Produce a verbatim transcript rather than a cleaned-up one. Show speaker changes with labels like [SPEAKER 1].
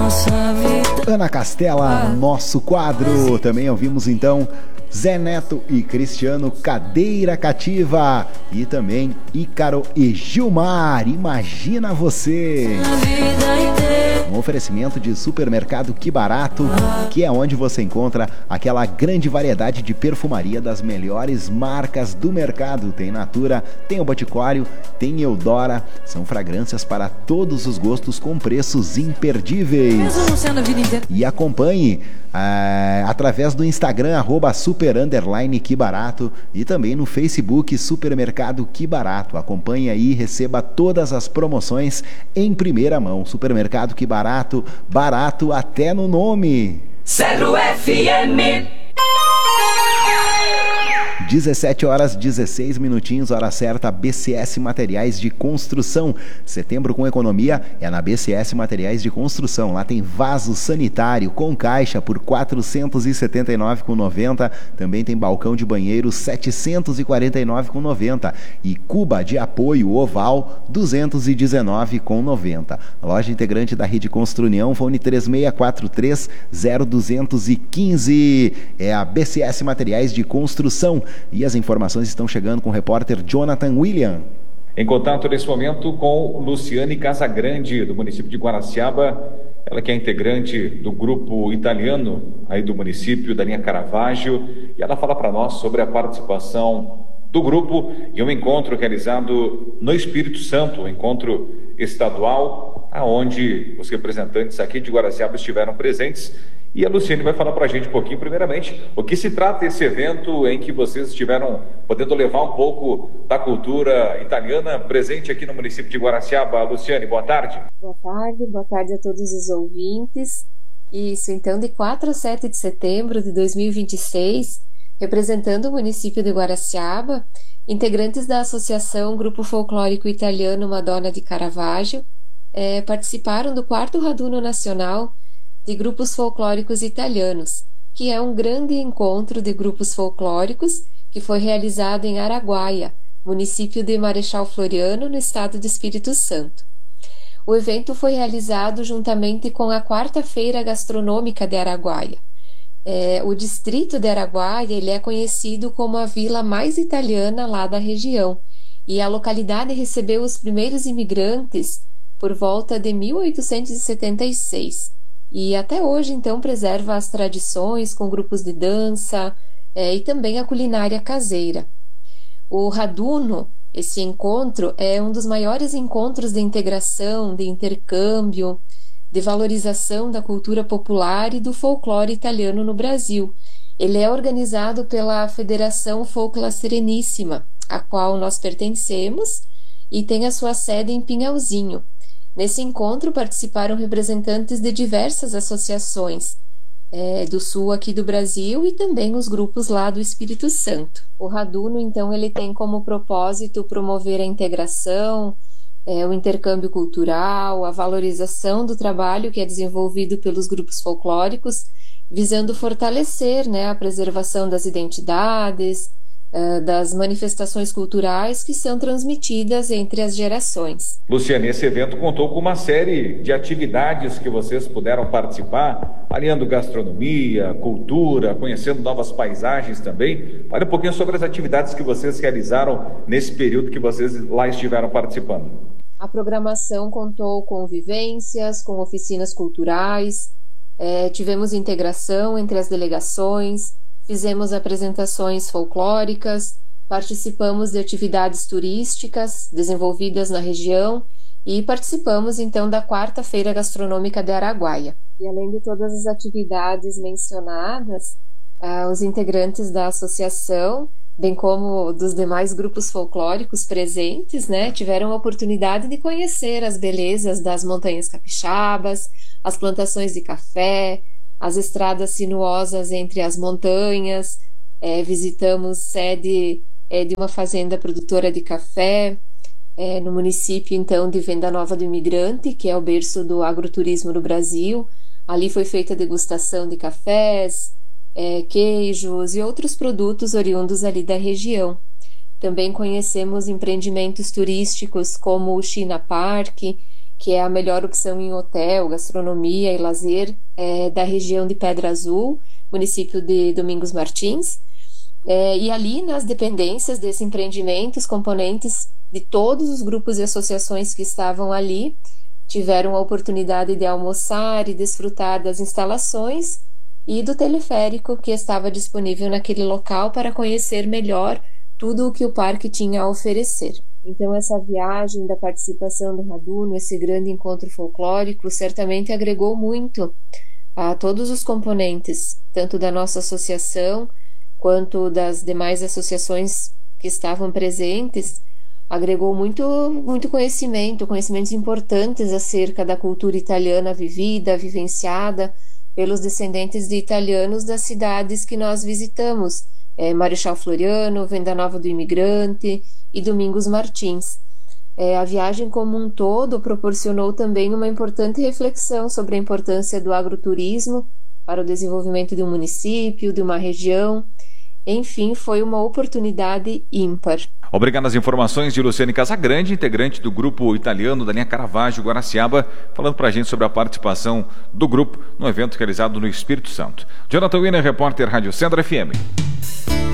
[SPEAKER 1] Ana Castela, nosso quadro. Também ouvimos então Zé Neto e Cristiano, Cadeira Cativa. E também Ícaro e Gilmar, Imagina Você. Um oferecimento de Supermercado Que Barato, que é onde você encontra aquela grande variedade de perfumaria das melhores marcas do mercado. Tem Natura, tem o Boticário, tem Eudora. São fragrâncias para todos os gostos com preços imperdíveis. E acompanhe ah, através do Instagram, arroba super underline que barato, e também no Facebook Supermercado Que Barato. Acompanhe aí e receba todas as promoções em primeira mão. Supermercado Que Barato, barato até no nome.
[SPEAKER 2] Zero F M.
[SPEAKER 1] dezessete horas, dezesseis minutinhos, hora certa, B C S Materiais de Construção. Setembro com economia é na B C S Materiais de Construção. Lá tem vaso sanitário com caixa por quatrocentos e setenta e nove reais e noventa centavos. Também tem balcão de banheiro setecentos e quarenta e nove reais e noventa centavos. E cuba de apoio oval duzentos e dezenove reais e noventa centavos. Loja integrante da Rede Construnião, fone três seis quatro três zero dois um cinco. É a B C S Materiais de Construção. E as informações estão chegando com o repórter Jonathan William.
[SPEAKER 3] Em contato nesse momento com Luciane Casagrande, do município de Guaraciaba, ela que é integrante do grupo italiano aí do município, da linha Caravaggio, e ela fala para nós sobre a participação do grupo em um encontro realizado no Espírito Santo, um encontro estadual, aonde os representantes aqui de Guaraciaba estiveram presentes. E a Luciane vai falar para a gente um pouquinho, primeiramente, o que se trata esse evento em que vocês estiveram podendo levar um pouco da cultura italiana presente aqui no município de Guaraciaba. Luciane, boa tarde.
[SPEAKER 4] Boa tarde, boa tarde a todos os ouvintes. Isso, então, de quatro a sete de setembro de dois mil e vinte e seis, representando o município de Guaraciaba, integrantes da Associação Grupo Folclórico Italiano Madonna di Caravaggio eh, participaram do quarto Raduno Nacional de Grupos Folclóricos Italianos, que é um grande encontro de grupos folclóricos que foi realizado em Araguaia, município de Marechal Floriano, no estado do Espírito Santo. O evento foi realizado juntamente com a Quarta-feira Gastronômica de Araguaia. É, o distrito de Araguaia ele é conhecido como a vila mais italiana lá da região, e a localidade recebeu os primeiros imigrantes por volta de mil oitocentos e setenta e seis. E até hoje, então, preserva as tradições com grupos de dança é, e também a culinária caseira. O Raduno, esse encontro, é um dos maiores encontros de integração, de intercâmbio, de valorização da cultura popular e do folclore italiano no Brasil. Ele é organizado pela Federação Folcla Serenissima, a qual nós pertencemos, e tem a sua sede em Pinhalzinho. Nesse encontro participaram representantes de diversas associações é, do sul aqui do Brasil e também os grupos lá do Espírito Santo. O Raduno, então, ele tem como propósito promover a integração, é, o intercâmbio cultural, a valorização do trabalho que é desenvolvido pelos grupos folclóricos, visando fortalecer, né, a preservação das identidades, das manifestações culturais que são transmitidas entre as gerações.
[SPEAKER 3] Luciane, esse evento contou com uma série de atividades que vocês puderam participar, aliando gastronomia, cultura, conhecendo novas paisagens também. Fale um pouquinho sobre as atividades que vocês realizaram nesse período que vocês lá estiveram participando.
[SPEAKER 4] A programação contou com vivências, com oficinas culturais, é, tivemos integração entre as delegações, fizemos apresentações folclóricas, participamos de atividades turísticas desenvolvidas na região e participamos então da Quarta-feira Gastronômica de Araguaia. E além de todas as atividades mencionadas, ah, os integrantes da associação, bem como dos demais grupos folclóricos presentes, né, tiveram a oportunidade de conhecer as belezas das montanhas capixabas, as plantações de café, as estradas sinuosas entre as montanhas, é, visitamos sede é, de uma fazenda produtora de café, é, no município, então, de Venda Nova do Imigrante, que é o berço do agroturismo no Brasil. Ali foi feita a degustação de cafés, é, queijos e outros produtos oriundos ali da região. Também conhecemos empreendimentos turísticos como o China Park que é a melhor opção em hotel, gastronomia e lazer é, da região de Pedra Azul, município de Domingos Martins. É, e ali nas dependências desse empreendimento, os componentes de todos os grupos e associações que estavam ali tiveram a oportunidade de almoçar e desfrutar das instalações e do teleférico que estava disponível naquele local para conhecer melhor tudo o que o parque tinha a oferecer. Então essa viagem da participação do Raduno, esse grande encontro folclórico, certamente agregou muito a todos os componentes, tanto da nossa associação quanto das demais associações que estavam presentes, agregou muito, muito conhecimento, conhecimentos importantes acerca da cultura italiana vivida, vivenciada pelos descendentes de italianos das cidades que nós visitamos, é, Marechal Floriano, Venda Nova do Imigrante e Domingos Martins. É, a viagem como um todo proporcionou também uma importante reflexão sobre a importância do agroturismo para o desenvolvimento de um município, de uma região. Enfim, foi uma oportunidade ímpar.
[SPEAKER 3] Obrigado às informações de Luciane Casagrande, integrante do grupo italiano da linha Caravaggio Guaraciaba, falando para a gente sobre a participação do grupo no evento realizado no Espírito Santo. Jonathan Wiener, repórter Rádio Centro F M.